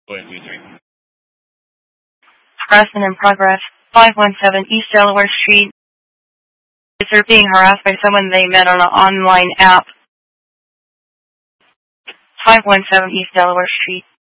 Go ahead, 2, 3. Harassment in progress. 517 East Delaware Street. They're being harassed by someone they met on an online app. 517 East Delaware Street.